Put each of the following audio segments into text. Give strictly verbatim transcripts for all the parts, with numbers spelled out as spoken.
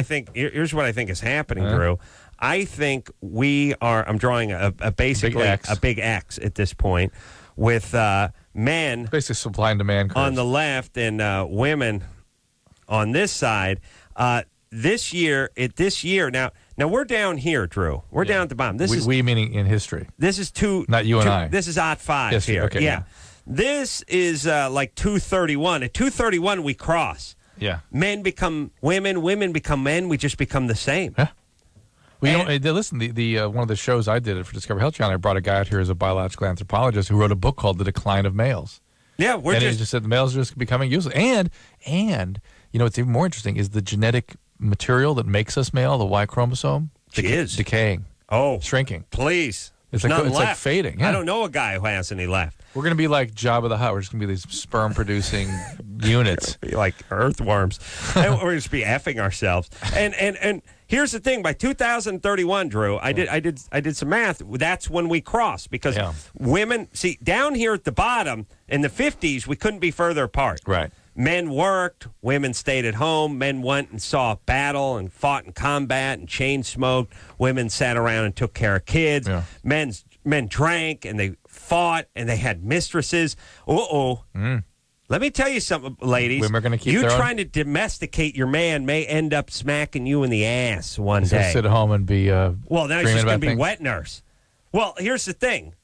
I think. Here, here's what I think is happening, Huh? Drew. I think we are. I'm drawing a, a basically Big X. a big X at this point, with uh, men Basically, supply and demand curves. on the left and uh, women on this side. Uh, this year, it this year now. Now we're down here, Drew. We're Yeah. down at the bottom. This we, is we meaning in history. this is two. Not you and two- I. This is odd five Yes, here. okay, yeah. yeah. This is uh, like two thirty-one. At two thirty-one, we cross. Yeah. Men become women. Women become men. We just become the same. Yeah. Well, you And- know, uh, listen, the, the uh, one of the shows I did for Discovery Health Channel, I brought a guy out here as a biological anthropologist who wrote a book called The Decline of Males. Yeah, we're and just, he just said the males are just becoming useless. And, and you know, what's even more interesting is the genetic material that makes us male, the Y chromosome, Jeez. decaying, oh, shrinking. please. It's There's like none it's like left. fading. Yeah. I don't know a guy who has any left. We're going to be like Jabba the Hutt. We're just going to be these sperm-producing units. Be like earthworms. And we're just be effing ourselves. And and and here's the thing: by two thousand thirty-one, Drew, I did I did I did some math. That's when we cross because Yeah. women see down here at the bottom in the fifties, we couldn't be further apart. Right. Men worked, women stayed at home. Men went and saw battle and fought in combat and chain smoked. Women sat around and took care of kids. Yeah. Men's men drank and they fought and they had mistresses. Uh oh. Mm. Let me tell you something, ladies. Women are gonna keep you their own- trying to domesticate your man may end up smacking you in the ass one He's going day. to sit at home and be uh, Well, now he's dreaming just going about to be things. wet nurse. Well, here's the thing.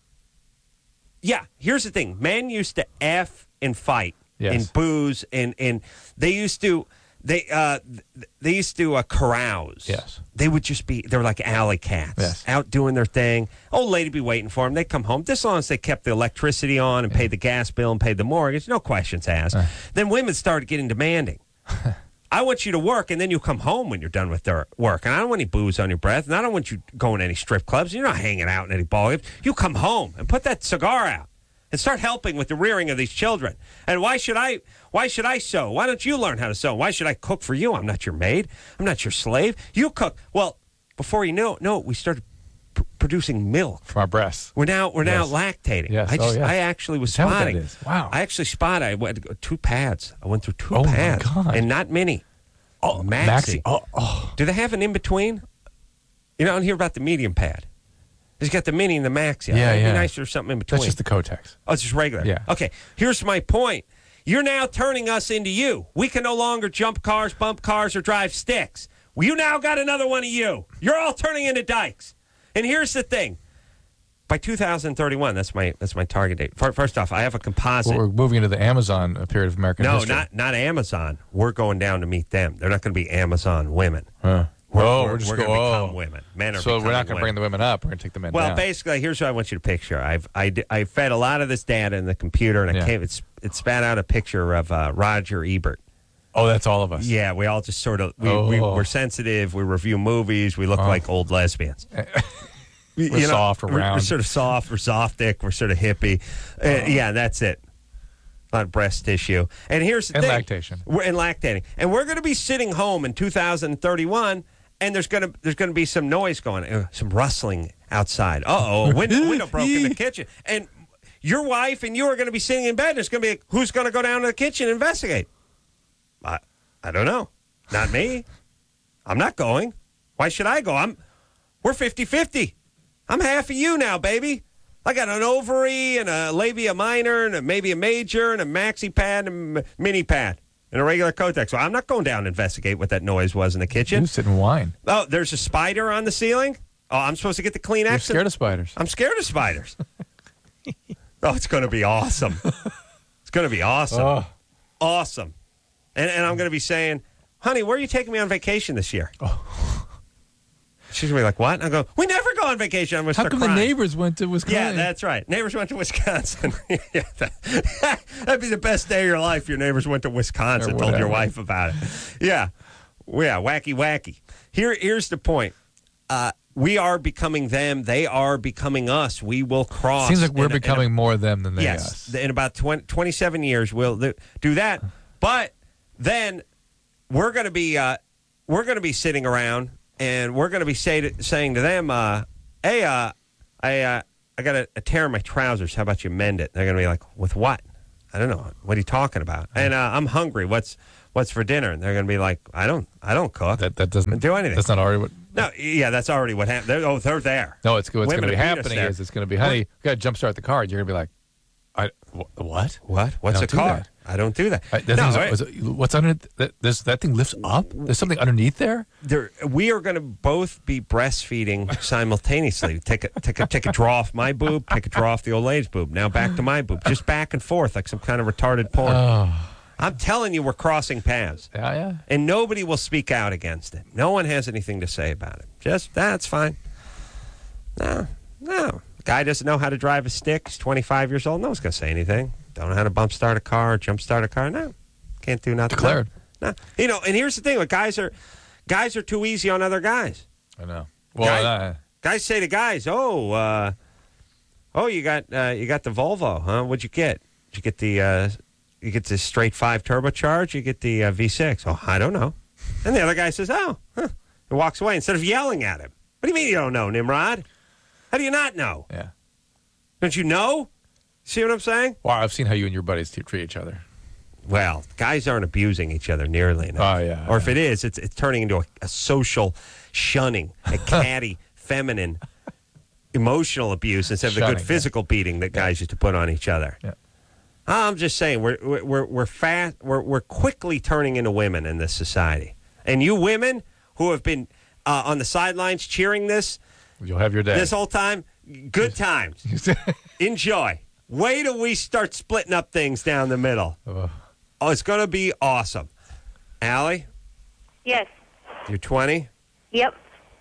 Yeah, here's the thing. Men used to F and fight Yes. and booze and and they used to they uh th- they used to uh, carouse. Yes. They would just be they were like alley cats Yes. out doing their thing. Old lady be waiting for them. They come home just as long as they kept the electricity on and paid the gas bill and paid the mortgage. No questions asked. Uh. Then women started getting demanding. I want you to work, and then you come home when you're done with their work. And I don't want any booze on your breath, and I don't want you going to any strip clubs. You're not hanging out in any ball games. You come home and put that cigar out and start helping with the rearing of these children. And why should I? Why should I sew? Why don't you learn how to sew? Why should I cook for you? I'm not your maid. I'm not your slave. You cook. Well, before you know, no, we started pr- producing milk. From our breasts. We're now we're now Yes. lactating. Yes. I Oh, just yes. I actually was Is that what that spotting. is? Wow. I actually spotted. I went to go- two pads. I went through two Oh, my pads, God. and not many. Oh, Maxi. Oh, oh. Do they have an in between? You don't hear about the medium pad. He's got the mini and the maxi. Yeah, It'd yeah. be nice or something in between. That's just the Kotex. Oh, it's just regular. Yeah. Okay. Here's my point. You're now turning us into you. We can no longer jump cars, bump cars, or drive sticks. Well, you now got another one of you. You're all turning into dykes. And here's the thing. By two thousand thirty-one, that's my that's my target date. Fir- First off, I have a composite. Well, we're moving into the Amazon uh, period of American no, history. not not Amazon. We're going down to meet them. They're not going to be Amazon women. Huh. We're, oh, we're, we're just we're go- going to oh. become women. Men are So we're not going to bring the women up. We're going to take the men Well, down. basically, here's what I want you to picture. I've I, d- I fed a lot of this data in the computer, and Yeah. it came. It's it spat out a picture of uh, Roger Ebert. Oh, that's all of us. Yeah, we all just sort of we, Oh. we we're sensitive. We review movies. We look Oh. like old lesbians. You We're soft, we're we're, we're round. sort of soft. We're softic. We're sort of hippie. Uh, yeah, that's it. A lot of breast tissue. And here's the And thing. lactation. We're and lactating. And we're going to be sitting home in two thousand thirty-one, and there's going to there's going to be some noise going, uh, some rustling outside. Uh oh, a window, window broke in the kitchen, and your wife and you are going to be sitting in bed. And it's going to be like, who's going to go down to the kitchen and investigate? I I don't know. Not me. I'm not going. Why should I go? I'm. We're fifty-fifty. I'm half of you now, baby. I got an ovary and a labia minor and a, maybe a major and a maxi pad and a m- mini pad and a regular Kotex. So I'm not going down to investigate what that noise was in the kitchen. You sit and whine. Oh, there's a spider on the ceiling? Oh, I'm supposed to get the Kleenex? You're and- scared of spiders. I'm scared of spiders. Oh, it's going to be awesome. It's going to be awesome. Oh. Awesome. And, and I'm going to be saying, honey, where are you taking me on vacation this year? Oh. She's going to be like, what? And I go, we never go on vacation. I'm going to How start come crying. the neighbors went to Wisconsin? Yeah, that's right. Neighbors went to Wisconsin. Yeah, that, that'd be the best day of your life. Your neighbors went to Wisconsin, Or told your whatever. wife about it. Yeah. Yeah, wacky, wacky. Here, here's the point. Uh, we are becoming them. They are becoming us. We will cross. Seems like we're in a- in a- becoming more them than they yes, us. in about twenty, twenty-seven years, we'll th- do that. But then we're going to be uh, we're going to be sitting around and we're going to be say to, saying to them, uh, "Hey, uh, I uh, I got a, a tear in my trousers. How about you mend it?" They're going to be like, "With what?" I don't know. What are you talking about? And uh, I'm hungry. What's what's for dinner? And they're going to be like, I don't I don't cook. That that doesn't do anything. That's not already what. No, yeah, that's already what happened. They're, oh, they're there. No, it's what's going to be have beat us happening there. is it's going to be, honey, you got to jumpstart the car. You're going to be like, I wh- what? What? What's I a don't do car? that. I don't do that. I, that no, thing's- right? was it- what's under that? There's, that thing lifts up. There's something underneath there. There, we are going to both be breastfeeding simultaneously. Take a take a take a draw off my boob, take a draw off the old lady's boob. Now back to my boob, just back and forth like some kind of retarded porn. Oh, I'm telling you, we're crossing paths, yeah, yeah. and nobody will speak out against it. No one has anything to say about it. Just that's fine. No, no. Guy doesn't know how to drive a stick. He's twenty-five years old. No one's going to say anything. Don't know how to bump start a car, jump start a car. No, can't do nothing. Declared. No, you know. And here's the thing: like guys are, guys are too easy on other guys. I know. Well, Guy- uh, Guys say to guys, "Oh, uh, oh, you got uh, you got the Volvo, huh? What'd you get? Did you get the uh, you get the straight five turbocharged? You get the uh, V six? Oh, I don't know." And the other guy says, "Oh," huh, and walks away instead of yelling at him. What do you mean you don't know, Nimrod? How do you not know? yeah. Don't you know? See what I'm saying? Well, I've seen how you and your buddies t- treat each other. Well, guys aren't abusing each other nearly enough. Oh, yeah, Or if yeah. it is, it's it's turning into a, a social shunning, a catty, feminine, emotional abuse instead of the Shunning, good yeah. physical beating that guys used to put on each other. Yeah. I'm just saying we're we're we're fast we're we're quickly turning into women in this society, and you women who have been uh, on the sidelines cheering this You'll have your day. this whole time, good times. Enjoy. Wait till we start splitting up things down the middle. Oh. Oh, it's going to be awesome. Allie, Yes. you're twenty. Yep.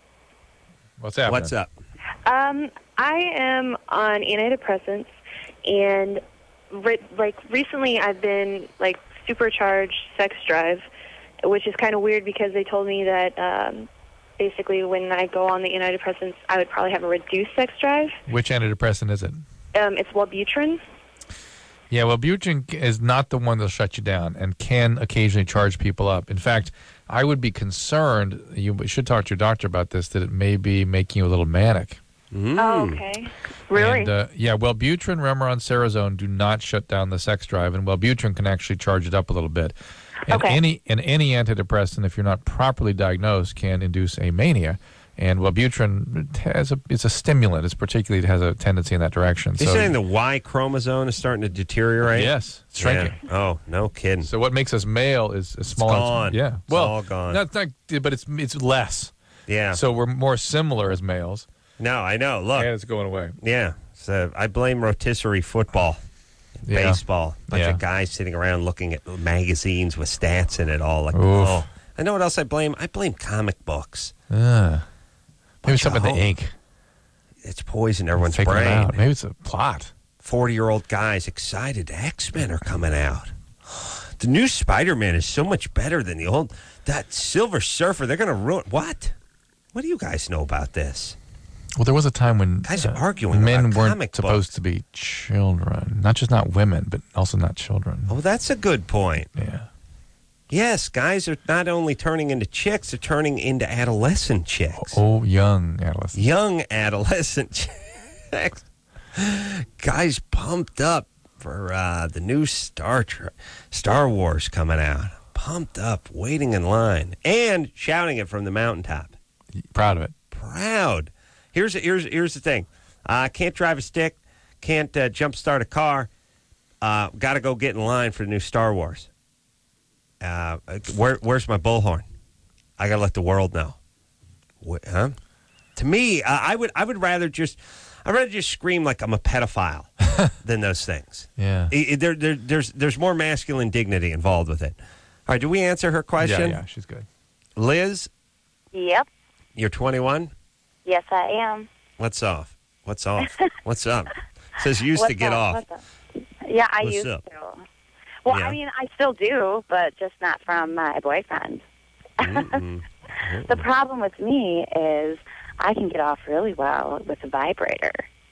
What's happening? What's up? Um, I am on antidepressants, and re- like recently, I've been like supercharged sex drive, which is kind of weird because they told me that um, basically when I go on the antidepressants, I would probably have a reduced sex drive. Which antidepressant is it? Um, it's Wellbutrin. Yeah, well, Wellbutrin is not the one that'll shut you down and can occasionally charge people up. In fact, I would be concerned, you should talk to your doctor about this, that it may be making you a little manic. Oh, okay. Really? And, uh, yeah, Wellbutrin, Remeron, Cerazone do not shut down the sex drive, and Wellbutrin can actually charge it up a little bit. And Okay. any and any antidepressant, if you're not properly diagnosed, can induce a mania. And Wellbutrin has a it's a stimulant. It's particularly it has a tendency in that direction. You're so saying the Y chromosome is starting to deteriorate? yes, it's shrinking. Yeah. Oh, no kidding. So what makes us male is a small. gone. Yeah, It's well, all gone. Not, not, but it's it's less. Yeah. So we're more similar as males, no, I know. Look. and it's going away. Yeah. So I blame rotisserie football, Yeah. baseball. Bunch Yeah. of guys sitting around looking at Oof. magazines with stats in it all. Like, oh. I know what else I blame? I blame comic books. Uh, maybe Bunch something of in the ho- ink. It's poisoned everyone's Taking it brain. out. Maybe it's a plot. forty-year-old guys excited. X-Men are coming out. The new Spider-Man is so much better than the old. That Silver Surfer, they're going to ruin. What? What do you guys know about this? Well, there was a time when Guys are arguing men about weren't comic supposed books. to be children. Not just not women, but also not children. Oh, that's a good point. Yeah. Yes, guys are not only turning into chicks, they're turning into adolescent chicks. Oh, young adolescents. Young adolescent chicks. Guys pumped up for uh, the new Star Trek, Star Wars coming out. Pumped up, waiting in line, and shouting it from the mountaintop. Proud of it. Proud. Here's here's here's the thing. I uh, can't drive a stick, can't uh, jump start a car. Uh, Got to go get in line for the new Star Wars. Uh, where, where's my bullhorn? I got to let the world know. Wh- huh? To me, uh, I would I would rather just I'd rather just scream like I'm a pedophile than those things. Yeah. I- I- there, there, there's there's more masculine dignity involved with it. All right, did we answer her question? Yeah, yeah, she's good. Liz, Yep. you're twenty-one. Yes, I am. What's off? What's off? What's up? Says used to What's get up? off. What's up? Yeah, I What's used up? to. Well, Yeah. I mean, I still do, but just not from my boyfriend. Mm-mm. The problem with me is I can get off really well with a vibrator.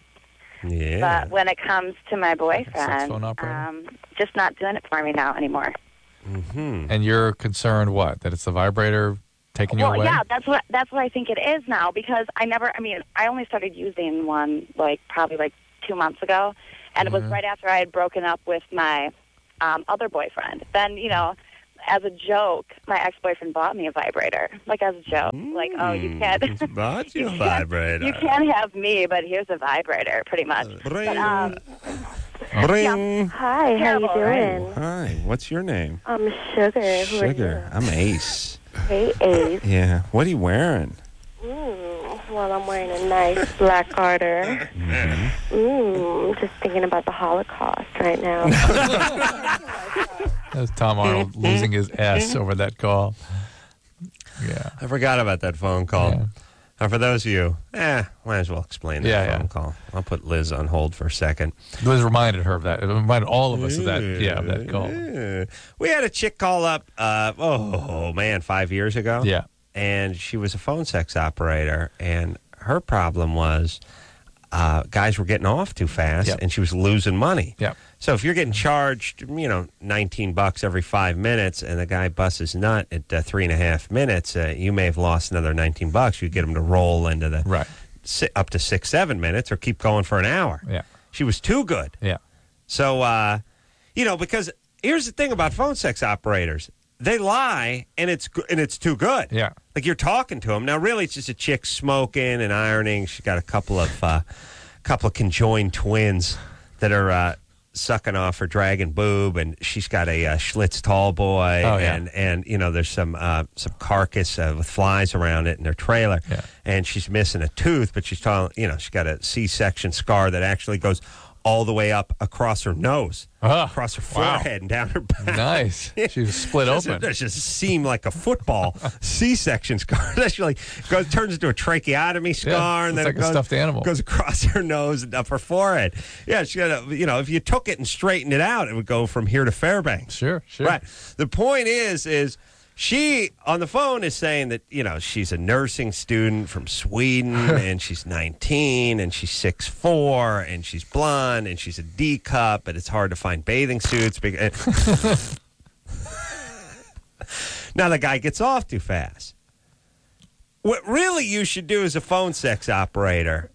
Yeah. But when it comes to my boyfriend, phone operator? um, just not doing it for me now anymore. Mm-hmm. And you're concerned what? That it's the vibrator taking you Well, away? yeah, that's what that's what I think it is now because I never. I mean, I only started using one like probably like two months ago, and it Mhm. was right after I had broken up with my um, other boyfriend. Then, you know, as a joke, my ex-boyfriend bought me a vibrator, like as a joke. Mm, like, oh, you can't. bought you a can't- vibrator. You can't have me, but here's a vibrator, pretty much. Bring, But, um, bring. Hi, how you Terrible, right? doing? Hi, what's your name? I'm Sugar. Who Sugar. I'm Ace. Are you? Hey, Ace. Yeah. What are you wearing? Mm, well, I'm wearing a nice black garter. Mm-hmm. Mm, just thinking about the Holocaust right now. That was Tom Arnold losing his S over that call. Yeah. I forgot about that phone call. Yeah. And for those of you, eh, might as well explain that Yeah, phone yeah. call. I'll put Liz on hold for a second. Liz reminded her of that. It reminded all of us of that. Yeah, of that call. Yeah. We had a chick call up, uh, oh, man, five years ago. Yeah. And she was a phone sex operator, and her problem was uh, guys were getting off too fast, Yep. and she was losing money. Yeah. So if you're getting charged, you know, nineteen bucks every five minutes, and the guy busts his nut at uh, three and a half minutes, uh, you may have lost another nineteen bucks. You get him to roll into the Right. si- up to six, seven minutes, or keep going for an hour. Yeah. She was too good. Yeah. So, uh, you know, because here's the thing about phone sex operators. They lie, and it's go- and it's too good. Yeah. Like you're talking to them. Now, really, it's just a chick smoking and ironing. She's got a couple of uh, couple of conjoined twins that are uh, sucking off her dragon boob, and she's got a uh, Schlitz tall boy, Oh, yeah. and and you know there's some uh, some carcass uh, with flies around it in their trailer, Yeah. and she's missing a tooth, but she's telling you know she's got a C-section scar that actually goes all the way up across her nose, Ah, across her wow. forehead, and down her back. Nice. She was split Doesn't- open. It just seem like a football C-section scar. That actually goes turns into a tracheotomy scar, and it's then like it a goes, stuffed animal. goes across her nose and up her forehead. Yeah, she got a, you know, if you took it and straightened it out, it would go from here to Fairbanks. Sure, sure. Right. The point is, is she on the phone is saying that you know she's a nursing student from Sweden and she's nineteen and she's six foot four and she's blonde and she's a D cup, but it's hard to find bathing suits. Because now the guy gets off too fast. What really you should do as a phone sex operator,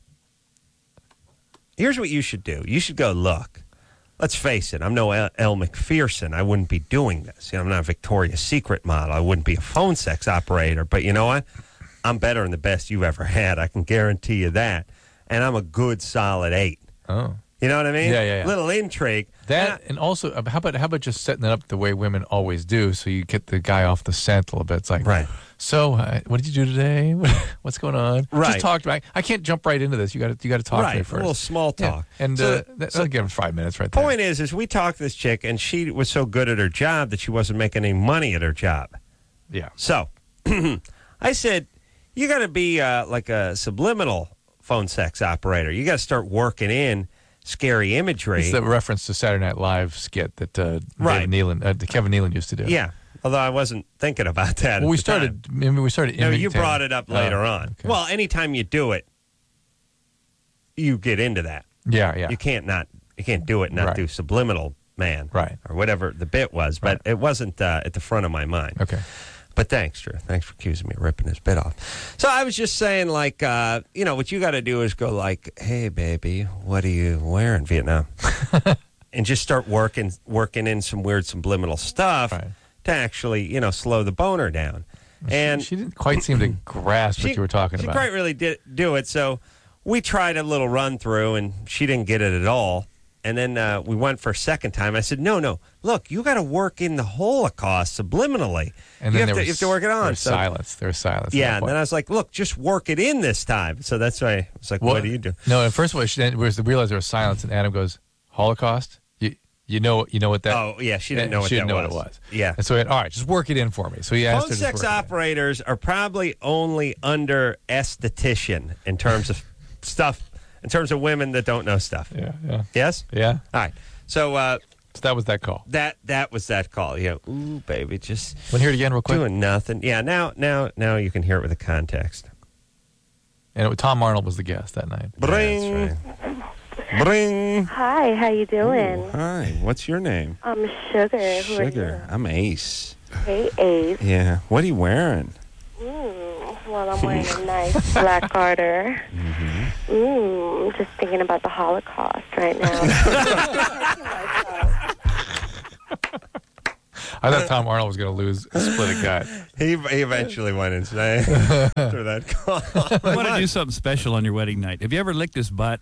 here's what you should do. You should go, look, let's face it, I'm no Elle Elle McPherson. I wouldn't be doing this. You know, I'm not a Victoria's Secret model. I wouldn't be a phone sex operator. But you know what? I'm better than the best you've ever had. I can guarantee you that. And I'm a good, solid eight. Oh. You know what I mean? Yeah, yeah, yeah. Little intrigue. That and also, uh, how about how about just setting it up the way women always do, so you get the guy off the scent a little bit. It's like, Right. So, uh, what did you do today? What's going on? Right. Just talk to me. I can't jump right into this. You got to you got to talk right. to me A first. little small Yeah. talk. And So- uh, that, so- that'll give him five minutes right there. Point is, is we talked to this chick, and she was so good at her job that she wasn't making any money at her job. Yeah. So I said, you got to be uh, like a subliminal phone sex operator. You got to start working in scary imagery. It's the reference to Saturday Night Live skit that uh, Right. David Nealon, uh, Kevin Nealon used to do. Yeah. Although I wasn't thinking about that. Well, at we the started. time. Maybe we started. No, you imitating- brought it up later Oh, on. okay. Well, anytime you do it, you get into that. yeah, yeah. You can't not. You can't do it and not Right. do subliminal man. Right. Or whatever the bit was. But Right. it wasn't uh, at the front of my mind. Okay. But thanks, Drew. Thanks for accusing me of ripping his bit off. So I was just saying, like, uh, you know, what you got to do is go like, hey, baby, what are you wearing, Vietnam? And just start working working in some weird subliminal stuff Right. to actually, you know, slow the boner down. And she didn't quite seem to grasp what you were talking she about. quite really did do it. So we tried a little run through, and she didn't get it at all. And then uh, we went for a second time. I said, no, no, look, you got to work in the Holocaust subliminally. And you then have, there to, you was, have to work it There on. was So- silence. There was silence. at yeah, that and point. then I was like, look, just work it in this time. So that's why I was like, what do you do? No, and first of all, she didn't, was to realize there was silence, and Adam goes, Holocaust? You you know you know what that? Oh, yeah, she didn't Yeah, know what she that didn't know was. what it was. Yeah. And so he went, all right, just work it in for me. So he asked Phone her to sex just work it in. operators are probably only under esthetician in terms of stuff, in terms of women that don't know stuff. Yeah, yeah, Yes? yeah. All right. So uh, So that was that call. that that was that call. Yeah. Ooh, baby, just Want to hear it again real quick? doing nothing. Yeah, now now now you can hear it with the context. And it, was- Tom Arnold was the guest that night. Bring. Mm. That's right. Bring. Hi, how you doing? Hi, what's your name? I'm Sugar. Who Sugar. I'm Ace. are you? Hey, Ace. Yeah. What are you wearing? Mm, well, I'm wearing a nice black garter. Mm-hmm. Mm, just thinking about the Holocaust right now. I thought Tom Arnold was going to lose split a gut. He, he eventually went insane after that call. I want to do something special on your wedding night. Have you ever licked his butt?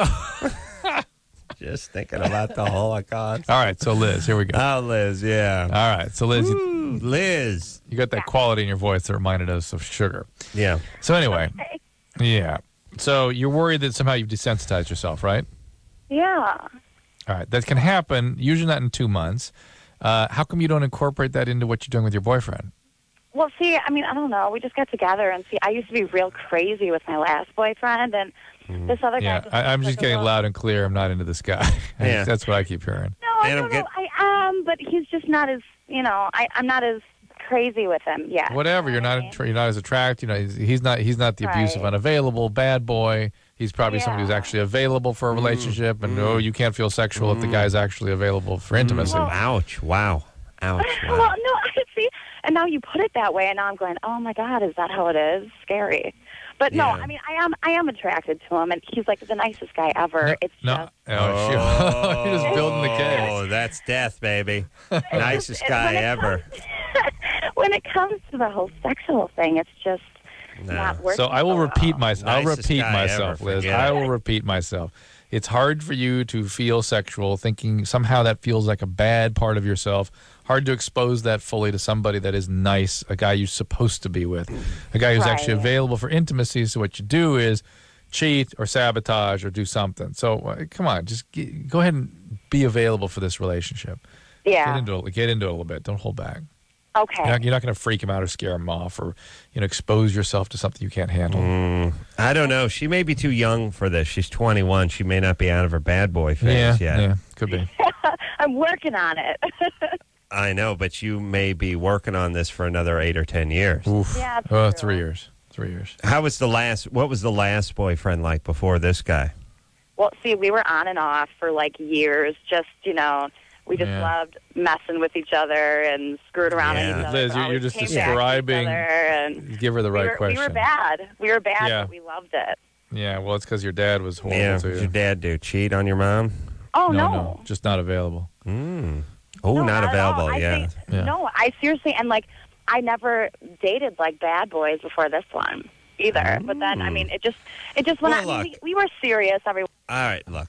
Just thinking about the Holocaust. All right, so Liz, here we go. Oh, Liz, yeah. All right, so Liz, you, Ooh, Liz. you got that quality in your voice that reminded us of sugar. Yeah. So anyway, yeah. So you're worried that somehow you've desensitized yourself, right? Yeah. All right, that can happen, usually not in two months. Uh, how come you don't incorporate that into what you're doing with your boyfriend? Well, see, I mean, I don't know. We just got together, and see, I used to be real crazy with my last boyfriend, and this other guy. Yeah, just I, I'm seems just like a getting little- loud and clear. I'm not into this guy. Yeah. That's what I keep hearing. No, I They don't don't know. I am, but he's just not as, you know, I, I'm not as crazy with him yet. Whatever. You're not. attra- You're not as attracted. You know, he's, he's not. He's not the abusive, Right. unavailable bad boy. He's probably somebody who's Yeah. actually available for a relationship. And no, you can't feel sexual if the guy's actually available for intimacy. Well- Ouch. Wow. Ouch. Well, Wow. no, I see. And now you put it that way, and now I'm going, oh my God, is that how it is? Scary. But no, Yeah. I mean, I am, I am attracted to him, and he's like the nicest guy ever. It's No. just. Oh, shoot. You're just building the case. Oh, that's death, baby. Nicest it- guy when it ever. comes- when it comes to the whole sexual thing, it's just No. not working. So I will so repeat well. myself. I'll Nicest repeat guy myself, ever, Liz. forget I it. will repeat myself. It's hard for you to feel sexual, thinking somehow that feels like a bad part of yourself. Hard to expose that fully to somebody that is nice, a guy you're supposed to be with, a guy who's actually Right. available for intimacy. So what you do is cheat or sabotage or do something. So uh, come on, just g- go ahead and be available for this relationship. Get Yeah. into it. Get into it a little bit. Don't hold back. Okay. You're not, you're not going to freak him out or scare him off, or you know, expose yourself to something you can't handle. Mm, I don't know. She may be too young for this. She's twenty-one. She may not be out of her bad boy phase yeah, yet. yeah, could be. I'm working on it. I know, but you may be working on this for another eight or ten years. Oof. Yeah, that's Oh, true. three years. Three years. How was the last? What was the last boyfriend like before this guy? Well, see, we were on and off for like years. Just, you know, we just Yeah. loved messing with each other and screwed around Yeah. with each other. Liz, but you're- you're always just came back to each describing- other, and Give her the we right were, question. We were bad. We were bad, Yeah. but we loved it. Yeah, well, it's because your dad was horrible Yeah, to what you. did your dad do? Cheat on your mom? Oh, no, no. no, just not available. Mm. Oh, No, not at all. available. I Yeah. think- Yeah. No, I seriously, and like, I never dated like bad boys before this one either. But then, I mean, it just, it just went Well, on. I mean, look. we, we were serious every. All right, look.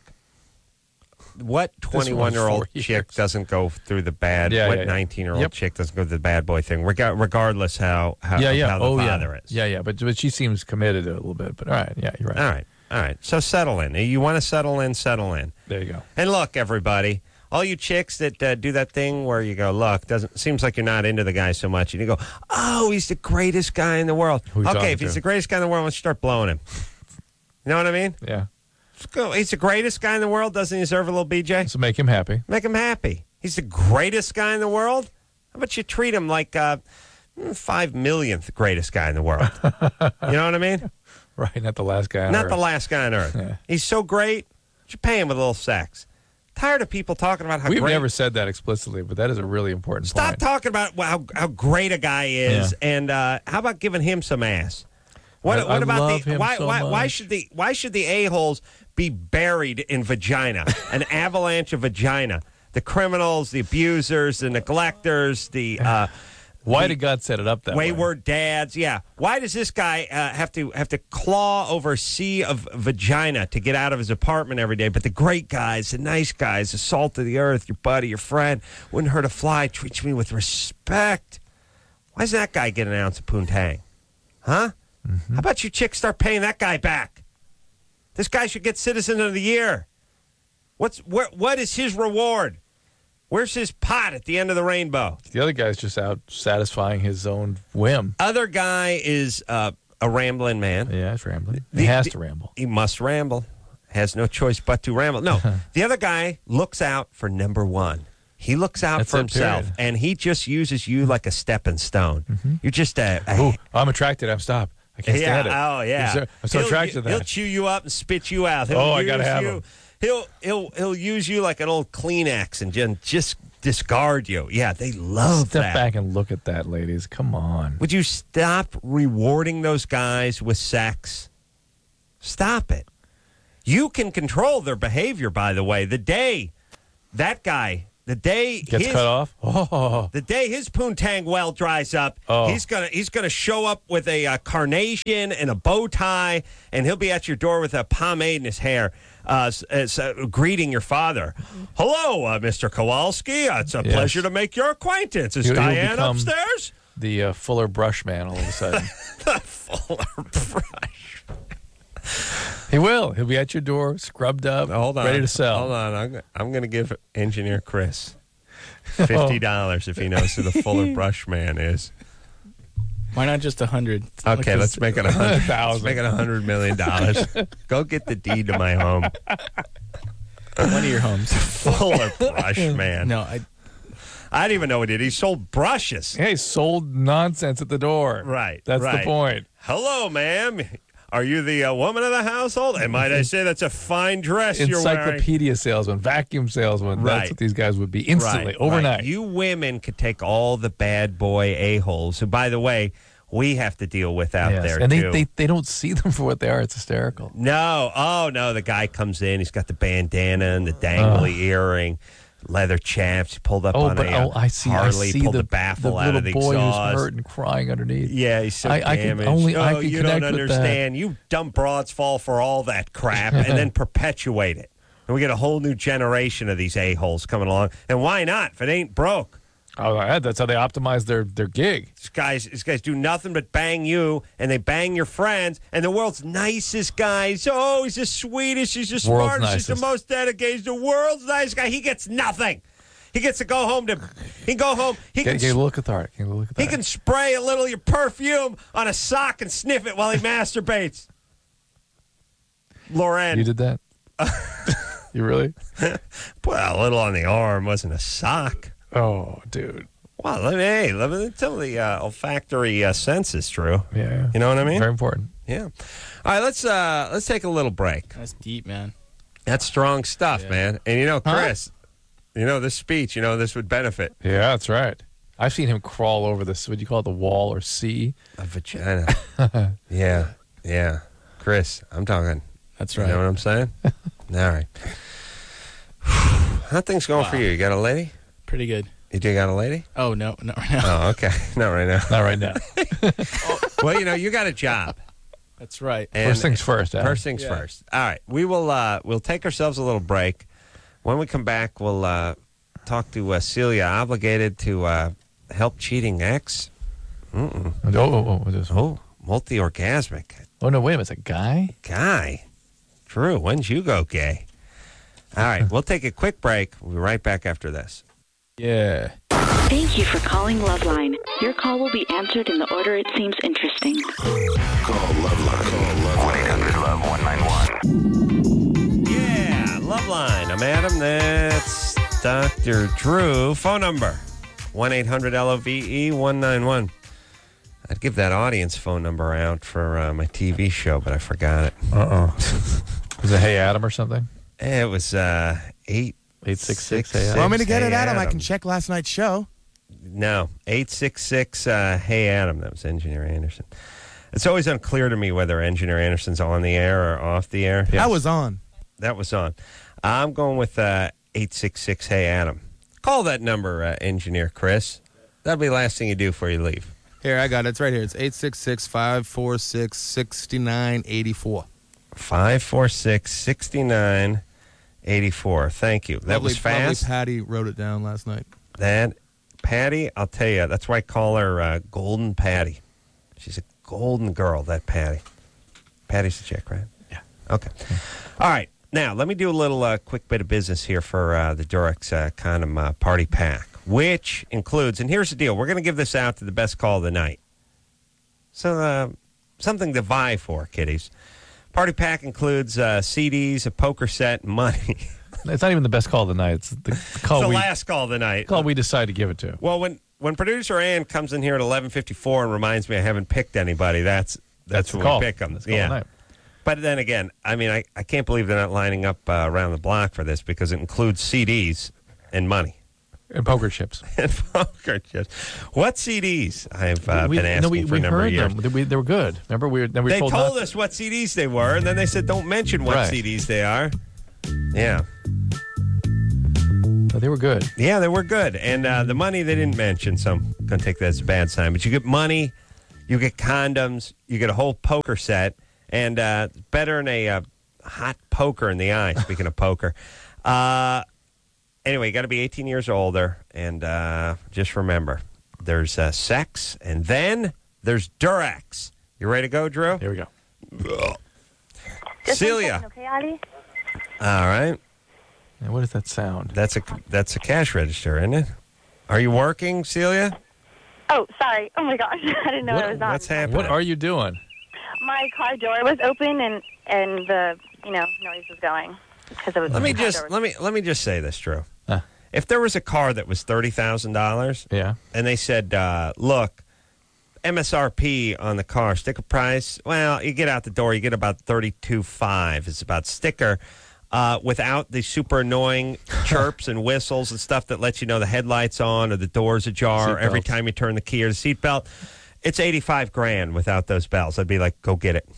What twenty-one-year-old four chick years. doesn't go through the bad? Yeah, what yeah, yeah. nineteen-year-old Yep. chick doesn't go through the bad boy thing? Reg- regardless how how, yeah, yeah. how the oh, father yeah. is. Yeah, yeah. But but she seems committed to it a little bit. But all right, yeah, you're right. All right, all right. So settle in. You want to settle in? Settle in. There you go. And look, everybody, all you chicks that uh, do that thing where you go, look, doesn't seems like you're not into the guy so much, and you go, oh, he's the greatest guy in the world. Who you Okay, talking if he's to? the greatest guy in the world, let's start blowing him. You know what I mean? Yeah. Let's go. He's the greatest guy in the world. Doesn't he deserve a little B J? So make him happy. Make him happy. He's the greatest guy in the world. How about you treat him like uh, five millionth greatest guy in the world? You know what I mean? Right, not the last guy on Not earth. the last guy on earth. Yeah. He's so great. You pay him with a little sex. Tired of people talking about how We've great. never said that explicitly, but that is a really important Stop point. talking about how, how great a guy is, and uh, how about giving him some ass? What, I- what I about love the him why so why, why much. should the why should the a holes be buried in vagina? An avalanche of vagina. The criminals, the abusers, the neglectors, the uh, Why the did God set it up that way? wayward dads. Yeah. Why does this guy uh, have to have to claw over a sea of vagina to get out of his apartment every day? But the great guys, the nice guys, the salt of the earth, your buddy, your friend, wouldn't hurt a fly, treats me with respect. Why does that guy get an ounce of poontang? Huh? Mm-hmm. How about you chicks start paying that guy back? This guy should get Citizen of the Year. What's what? What is his reward? Where's his pot at the end of the rainbow? The other guy's just out satisfying his own whim. Other guy is uh, a rambling man. Yeah, it's rambling. The- he has the- to ramble. He must ramble. Has no choice but to ramble. No, the other guy looks out for number one. He looks out That's for it, himself, period. and he just uses you like a stepping stone. You're just a, a Ooh, I'm attracted. I'm stop. I can't yeah. stand it. Oh, yeah. I'm so, I'm so He'll- attracted to He'll that. chew you up and spit you out. He'll Oh, I use gotta have you. him. He'll he'll he'll use you like an old Kleenex and just, just discard you. Yeah, they love Step that. back and look at that, ladies. Come on. Would you stop rewarding those guys with sex? Stop it. You can control their behavior, by the way. The day that guy The day Gets his, cut off. Oh, the day his poontang well dries up, Oh. he's gonna he's gonna show up with a uh, carnation and a bow tie, and he'll be at your door with a pomade in his hair, uh, s- s- uh, greeting your father. Hello, uh, Mister Kowalski. Uh, it's a Yes. pleasure to make your acquaintance. Is He'll- he'll Diane become- upstairs? the uh, Fuller Brush Man all of a sudden. Fuller brush. He will. He'll be at your door, scrubbed up, Hold on, ready to sell. Hold on, I'm, go- I'm going to give Engineer Chris fifty dollars if he knows who the Fuller brush man is. Why not just a hundred? Okay, let's make it a hundred Thousand. Let's make it a hundred million dollars. Go get the deed to my home. one of your homes. Fuller brush man. No, I. I didn't even know what he did. He sold brushes. Hey, sold nonsense at the door. Right. That's right. the point. Hello, ma'am. Are you the uh, woman of the household? And might I say that's a fine dress you're wearing? Encyclopedia salesman, vacuum salesman. Right. That's what these guys would be instantly, Right, overnight. right. You women could take all the bad boy a-holes, who, by the way, we have to deal with out Yes. there, and they, too. they they don't see them for what they are. It's hysterical. No. Oh, no. The guy comes in. He's got the bandana and the dangly earring, leather chaps. He pulled up Oh, on but a oh, uh, I see. Harley, I see pulled the, the, baffle the out little of the boy exhaust. who's hurt and crying underneath. Yeah, he's so I- I can damaged. only- oh, I can you connect don't with that. understand. You dumb broads fall for all that crap and then perpetuate it. And we get a whole new generation of these a-holes coming along. And why not? If it ain't broke. Oh, yeah, that's how they optimize their, their gig. These guys, these guys do nothing but bang you, and they bang your friends, and the world's nicest guys. Oh, he's the sweetest, he's the World's smartest, he's the nicest. most dedicated, he's the world's nicest guy. He gets nothing. He gets to go home to. He can go home. He Get, can. get a little cathartic. Get a little He cathartic. can spray a little of your perfume on a sock and sniff it while he masturbates. Lauren, You did that? You really? put a little on the arm. Wasn't a sock. Oh, dude. Well, let me, hey, let me tell the uh, olfactory uh, sense is true. Yeah. You know what I mean? Very important. Yeah. All right, let's uh, let's take a little break. That's deep, man. That's strong stuff, Yeah. man. And you know, Chris, you know this speech. You know this would benefit Yeah, that's right. I've seen him crawl over this, what do you call it, the wall or sea? a vagina. yeah, yeah. Chris, I'm talking. That's You right. know what I'm saying? All right. How things going for you? You got a lady? Pretty good. You do got a lady? Oh no, not right now. Oh, okay. Not right now. Not right now. Well, you know, you got a job. That's right. And First things first, Adam. First things Yeah. first. All right, we will. Uh, we'll take ourselves a little break. When we come back, we'll uh, talk to uh, Celia, obligated to uh, help cheating ex. Mm-mm. Oh, oh, oh, what is- Oh, multi-orgasmic oh, no, wait a minute. It's a guy? guy. Drew, when'd you go gay? All right, we'll take a quick break. We'll be right back after this. Yeah. Thank you for calling Loveline. Your call will be answered in the order it seems interesting. Call Loveline. Call one eight hundred love one nine one. Yeah, Loveline. I'm Adam. That's Doctor Drew. Phone number one eight hundred L O V E one nine one. I'd give that audience phone number out for uh, my T V show, but I forgot it. Uh-oh. Was it Hey Adam or something? It was uh, eight eight six six six Hey Adam. six. Want me to get Hey, it, Adam? I Adam. can check last night's show. No, eight six six. Uh, hey Adam. That was Engineer Anderson. It's always unclear to me whether Engineer Anderson's on the air or off the air. I was on. That was on. I'm going with uh, eight six six. Hey Adam. Call that number, uh, Engineer Chris. That'll be the last thing you do before you leave. Here, I got it. It's right here. It's eight six six, five four six, six nine eight four. Five four six sixty nine eighty four. Thank you. That lovely, was fast. Lovely Patty wrote it down last night. That Patty, I'll tell you, that's why I call her uh, Golden Patty. She's a golden girl, that Patty. Patty's the chick, right? Yeah. Okay. All right. Now, let me do a little uh, quick bit of business here for uh, the Durex uh, Condom uh, Party Pack, which includes, and here's the deal, we're going to give this out to the best call of the night. So, uh, something to vie for, kiddies. Party Pack includes uh, C Ds, a poker set, and money. It's not even the best call of the night. It's the call, It's the we, last call of the night. call we decide to give it to. Well, when when producer Ann comes in here at eleven fifty-four and reminds me I haven't picked anybody, that's that's, That's the when call. we pick them. That's the call of the Yeah. night. But then again, I mean, I, I can't believe they're not lining up uh, around the block for this because it includes C Ds and money And poker chips. and poker chips. What C Ds? I've uh, we, been asking no, we, for we a number heard of years. them. They, we, they were good. Remember, we were, then we were They told, told not us what C Ds they were, and then they said don't mention what Right. C Ds they are. Yeah. I think they were good. Yeah, they were good. And uh, the money they didn't mention, so I'm going to take that as a bad sign. But you get money, you get condoms, you get a whole poker set, and uh, better than a uh, hot poker in the eye, speaking of poker. Uh, anyway, you got to be eighteen years older, and uh, just remember, there's uh, sex, and then there's Durex. You ready to go, Drew? Here we go. Just one Celia. second, okay, Ali? All right. And what does that sound? That's a that's a cash register, isn't it? Are you working, Celia? Oh, sorry. Oh my gosh, I didn't know What- I was on. What's happening? What are you doing? My car door was open and and the you know noise was going because it was. Let me the car just door was- let me let me just say this, Drew. Uh. If there was a car that was thirty thousand dollars, Yeah. and they said, uh, "Look, M S R P on the car, sticker price. Well, you get out the door, you get about thirty-two five. It's about sticker." Uh, without the super annoying chirps and whistles and stuff that lets you know the headlight's on or the door's ajar Seat every belts. time you turn the key or the seatbelt. It's eighty-five grand without those bells. I'd be like, go get it.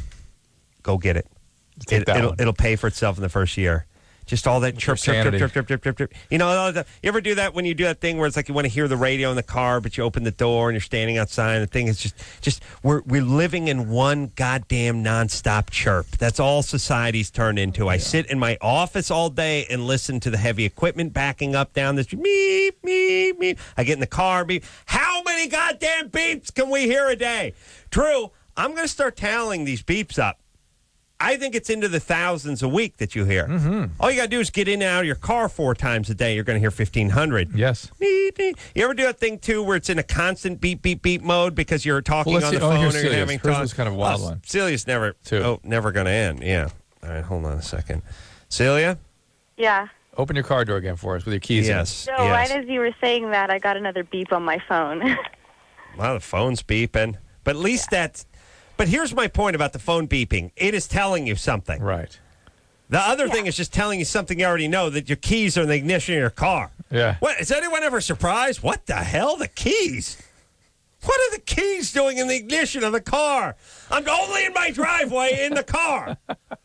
Go get it. Take it that it'll, one. it'll pay for itself in the first year. Just all that chirp, chirp, chirp, sanity. chirp, chirp, chirp, chirp, chirp. You know, all the- you ever do that when you do that thing where it's like you want to hear the radio in the car, but you open the door and you're standing outside, and the thing is just, just we're we're living in one goddamn nonstop chirp. That's all society's turned into. I sit in my office all day and listen to the heavy equipment backing up down the street. Meep, meep, meep. I get in the car, beep. How many goddamn beeps can we hear a day? Drew, I'm going to start tallying these beeps up. I think it's into the thousands a week that you hear. Mm-hmm. All you got to do is get in and out of your car four times a day. You're going to hear fifteen hundred. Yes. Beep, beep. You ever do that thing, too, where it's in a constant beep, beep, beep mode because you're talking Well, let's on see- the oh, phone or here's you're Celia's. having Hers talk? was kind of a wild oh, one. Celia's never, Two. oh, never going to end. Yeah. All right, hold on a second. Celia? Yeah. Open your car door again for us with your keys in. Yes. So yes. right as you were saying that, I got another beep on my phone. Well, the phone's beeping. But at least that's... But here's my point about the phone beeping. It is telling you something. Right. The other Yeah. thing is just telling you something you already know, that your keys are in the ignition of your car. Yeah. What, is anyone ever surprised? What the hell? The keys? What are the keys doing in the ignition of the car? I'm only in my driveway in the car.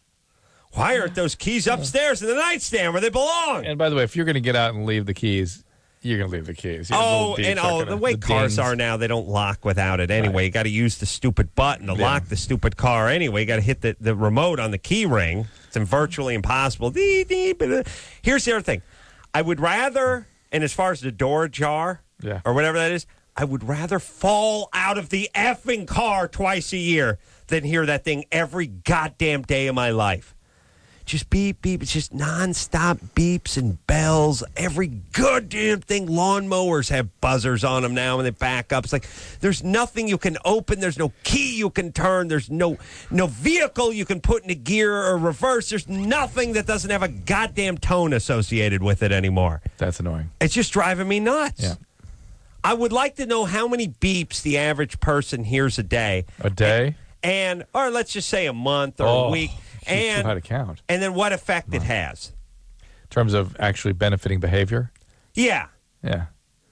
Why aren't those keys upstairs in the nightstand where they belong? And by the way, if you're going to get out and leave the keys, you're going to leave the keys. Your Oh, little beeps and are oh, gonna- the way cars dings. are now, they don't lock without it anyway. Right. You got to use the stupid button to Yeah. lock the stupid car anyway. You got to hit the, the remote on the key ring. It's virtually impossible. Dee, dee, but, uh, Here's the other thing. I would rather, and as far as the door ajar Yeah. or whatever that is, I would rather fall out of the effing car twice a year than hear that thing every goddamn day of my life. Just beep, beep. It's just nonstop beeps and bells. Every goddamn thing. Lawnmowers have buzzers on them now when they back up. It's like there's nothing you can open. There's no key you can turn. There's no no vehicle you can put into gear or reverse. There's nothing that doesn't have a goddamn tone associated with it anymore. That's annoying. It's just driving me nuts. Yeah. I would like to know how many beeps the average person hears a day. A day? And, or let's just say a month or Oh, a week. Too And, high to count. and then what effect it has. In terms of actually benefiting behavior? Yeah. Yeah.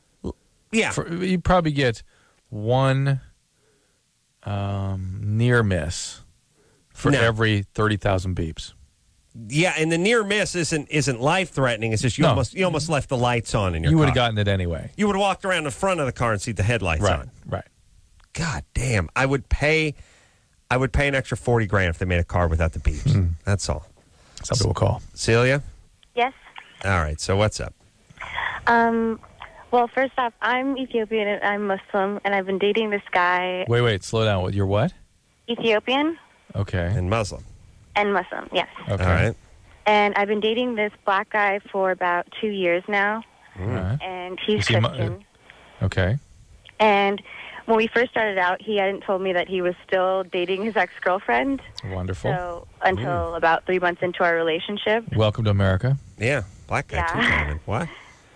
Yeah. For, you probably get one um, near miss for No. every thirty thousand beeps. Yeah, and the near miss isn't isn't life threatening. It's just you No. almost you almost left the lights on in your You car. would have gotten it anyway. You would have walked around the front of the car and seen the headlights Right. on. Right. God damn. I would pay I would pay an extra forty grand if they made a car without the beeps. Mm-hmm. That's all. Somebody will call. Celia? Yes. All right, so what's up? Um. Well, first off, I'm Ethiopian and I'm Muslim, and I've been dating this guy, Wait, wait. Slow down. What? You're what? Ethiopian Okay. And Muslim. and Muslim. Yes. Okay. All right. And I've been dating this black guy for about two years now, All right. and he's Is he mu- Christian. Okay. And when we first started out, he hadn't told me that he was still dating his ex-girlfriend. Wonderful. So until about three months into our relationship. Welcome to America. Yeah. Black guy too, Yeah. Simon. What?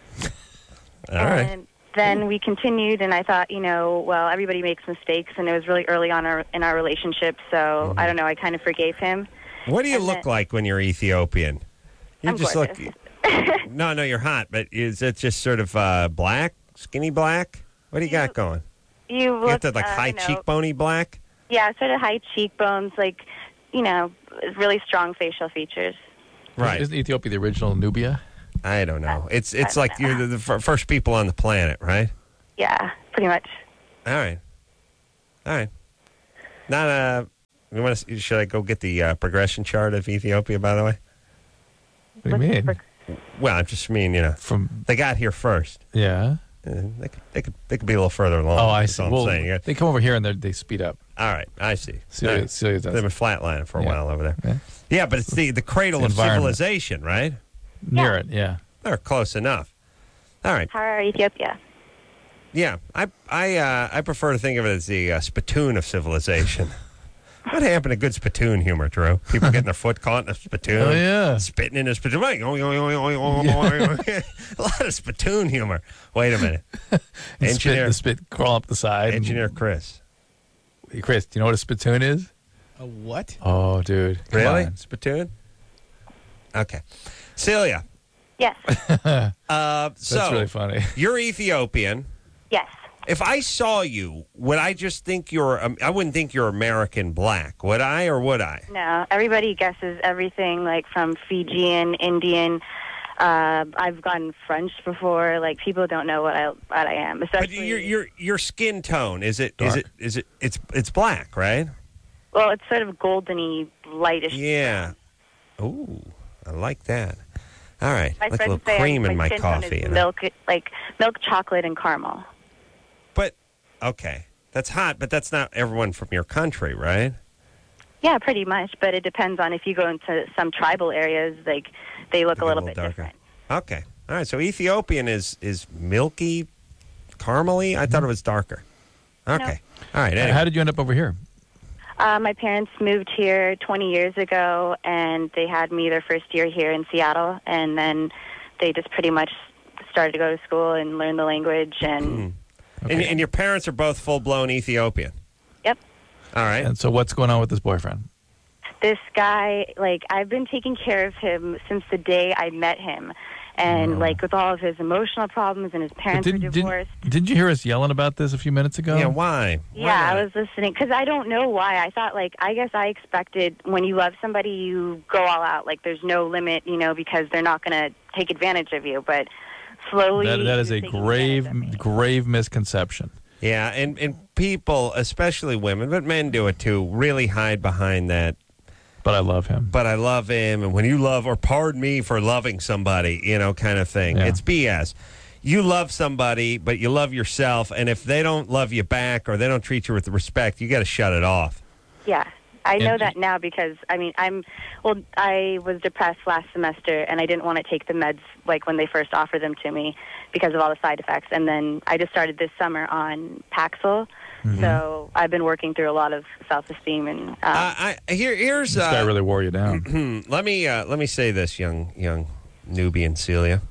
All right. And then we continued, and I thought, you know, well, everybody makes mistakes, and it was really early on our, in our relationship, so Mm-hmm. I don't know, I kind of forgave him. What do you and look then- like when you're Ethiopian? You I'm just gorgeous. look No, no, you're hot, but is it just sort of uh, black, skinny black? What do you got going? You You look, got that like uh, high you know, cheekboney black? Yeah, sort of high cheekbones, like, you know, really strong facial features. Right. Isn't Ethiopia the original Nubia? I don't know. It's it's like you're the, the fir- first people on the planet, right? Yeah, pretty much. All right. All right. Not uh you want to should I go get the uh, progression chart of Ethiopia, by the way? What do you mean? Well, I just mean, you know, From they got here first. yeah. Uh, they could they could they could be a little further along. Oh, I that's see. all I'm Well, saying. Yeah. they come over here and they they speed up. All right, I see. Celia, All right. Celia does. They've been flatlining for a Yeah. while over there. Yeah. Yeah, but it's the, the cradle It's of the environment. civilization, right? Near it, yeah. They're close enough. All right. Harare, Ethiopia. Yeah, I I uh, I prefer to think of it as the uh, spittoon of civilization. What happened to good spittoon humor, Drew? People getting their foot caught in a spittoon. Oh, yeah. Spitting in a spittoon. A lot of spittoon humor. Wait a minute. The spit, Engineer, the spit crawl up the side. Engineer Chris. And, Chris, do you know what a spittoon is? A what? Oh, dude. Come Really? on. Spittoon? Okay. Celia, Yes. uh, That's so really funny. you're Ethiopian. Yes. If I saw you, would I just think you're, um, I wouldn't think you're American black, would I, or would I? No, everybody guesses everything, like from Fijian, Indian. Uh, I've gotten French before. Like people don't know what I what I am. But Especially, your your your skin tone, is it is Dark. it is it it's it's black, right? well, it's sort of goldeny, lightish. Yeah. Ooh, I like that. All right. My like a friends little say cream in my my skin tone coffee. is you know? milk, like milk chocolate and caramel. But okay. That's hot, but that's not everyone from your country, right? Yeah, pretty much. But it depends on if you go into some tribal areas, like they look They a get little, bit darker. different. Okay. All right. So Ethiopian is is milky, caramely. I thought it was darker. Okay. All right. Anyway. How did you end up over here? Uh, my parents moved here twenty years ago, and they had me their first year here in Seattle, and then they just pretty much started to go to school and learn the language. And and, and your parents are both full blown Ethiopian. yep, All right. And so what's going on with this boyfriend? this guy, like I've been taking care of him since the day I met him, and like with all of his emotional problems, and his parents were Didn't, divorced. didn't, didn't you hear us yelling about this a few minutes ago? Yeah. Why? Yeah, Why I not? was listening because I don't know why. I thought, like, I guess I expected when you love somebody, you go all out. Like, there's no limit, you know, because they're not going to take advantage of you. But slowly, That, that is he a was taking grave, advantage of me. grave misconception. Yeah, and, and people, especially women, but men do it too, really hide behind that, But I love him. but I love him, and when you love, or pardon me for loving somebody, you know, kind of thing. Yeah. It's B S. You love somebody, but you love yourself, and if they don't love you back or they don't treat you with respect, you got to shut it off. Yeah, I know And- that now because, I mean, I'm, well, I was depressed last semester, and I didn't want to take the meds, like, when they first offered them to me because of all the side effects. And then I just started this summer on Paxil. So I've been working through a lot of self-esteem and um, Uh, I here here's This guy uh, really wore you down. let me uh, let me say this, young young Nubian Celia,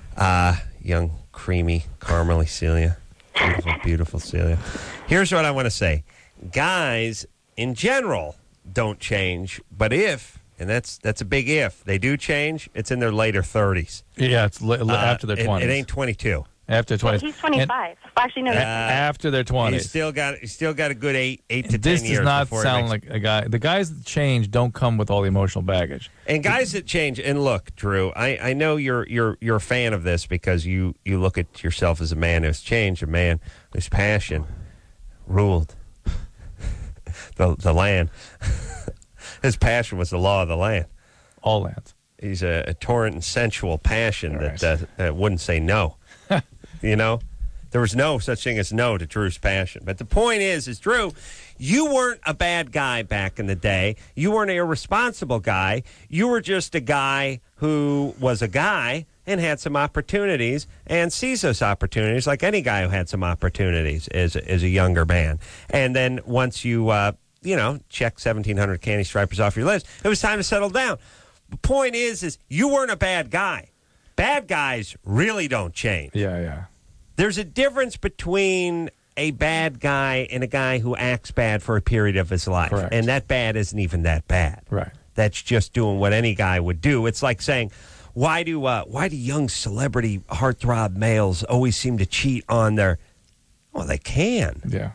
uh, young creamy caramely Celia, beautiful beautiful Celia. Here's what I want to say: guys in general don't change, but if, and that's that's a big if, they do change, it's in their later thirties. Yeah, it's li- li- Uh, after their it- twenties. It, ain't twenty-two. After well, twenties. he's twenty-five. Well, actually, no, And he's after their He's twenties. still got he's still got a good eight eight to This ten years. does not before he sound makes- like a guy. The guys that change don't come with all the emotional baggage. And guys that change, and look, Drew, I, I know you're you're you're a fan of this because you, you look at yourself as a man who's changed, a man whose passion ruled the the land. His passion was the law of the land. All lands. He's a, a torrent and sensual passion Right. that uh, that wouldn't say no. You know, there was no such thing as no to Drew's passion. But the point is, is Drew, you weren't a bad guy back in the day. You weren't an irresponsible guy. You were just a guy who was a guy and had some opportunities and sees those opportunities like any guy who had some opportunities as, as a younger man. And then once you, uh, you know, check seventeen hundred candy stripers off your list, it was time to settle down. The point is, is you weren't a bad guy. Bad guys really don't change. Yeah, yeah. There's a difference between a bad guy and a guy who acts bad for a period of his life. Correct. And that bad isn't even that bad. Right. That's just doing what any guy would do. It's like saying, why do uh, why do young celebrity heartthrob males always seem to cheat on their... Well, they can. Yeah.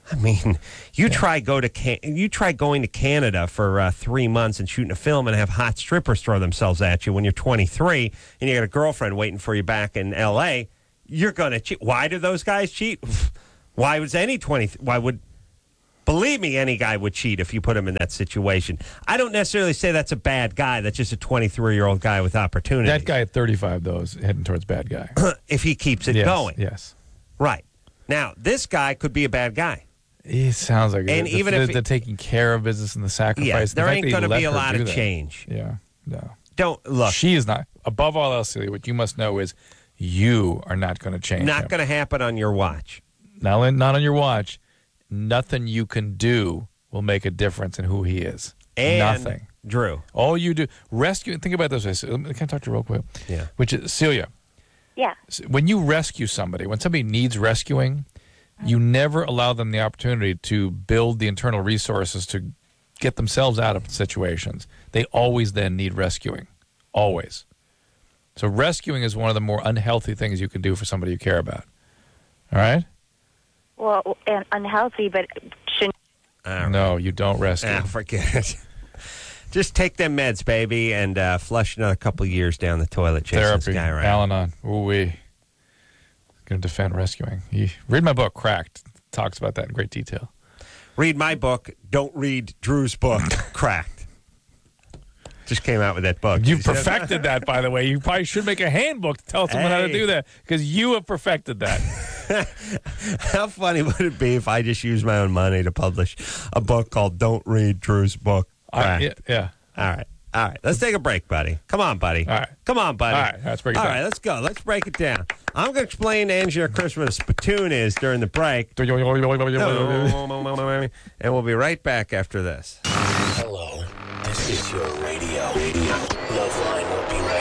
I mean, you try go to Can- you try going to Canada for uh, three months and shooting a film and have hot strippers throw themselves at you when you're twenty-three and you got a girlfriend waiting for you back in L A. You're gonna cheat. Why do those guys cheat? Why was any twenty? Why would? Believe me, any guy would cheat if you put him in that situation. I don't necessarily say that's a bad guy. That's just a twenty-three-year-old guy with opportunity. That guy at thirty-five, though, is heading towards bad guy. If he keeps it yes, going. Yes. Right. Now, this guy could be a bad guy. He sounds like And the, even the, if the, he- taking care of business and the sacrifice. Yeah, the there fact ain't that he going to let be a her lot do of that. change. Yeah, no. Don't look. She is not. Above all else, Celia, what you must know is you are not going to change. Not going to happen on your watch. Not on, not on your watch. Nothing you can do will make a difference in who he is. And Nothing. Drew. All you do, rescue, think about it this way. Can I talk to you real quick? Yeah. Which is, Celia, Yeah. when you rescue somebody, when somebody needs rescuing, you never allow them the opportunity to build the internal resources to get themselves out of situations. They always then need rescuing. Always. So rescuing is one of the more unhealthy things you can do for somebody you care about. All right? Well, and unhealthy, but shouldn't. All No, you don't rescue. Ah, forget it. Just take them meds, baby, and uh, flush another couple years down the toilet chasing this Therapy, guy around. Al-Anon. Ooh-wee. Going to defend rescuing. He, read my book, Cracked. Talks about that in great detail. Read my book. Don't read Drew's book, Cracked. Just came out with that book. You've He said- perfected that, by the way. You probably should make a handbook to tell someone how to Hey. do that because you have perfected that. How funny would it be if I just used my own money to publish a book called Don't Read Drew's Book? I, Cracked? yeah, yeah. All right. All right. Let's take a break, buddy. Come on, buddy. All right. Come on, buddy. All right, let's break it All down. right, let's go. Let's break it down. I'm going to explain to Angie what a Christmas spittoon is during the break. And we'll be right back after this. Hello. This is your radio. Radio. Loveline.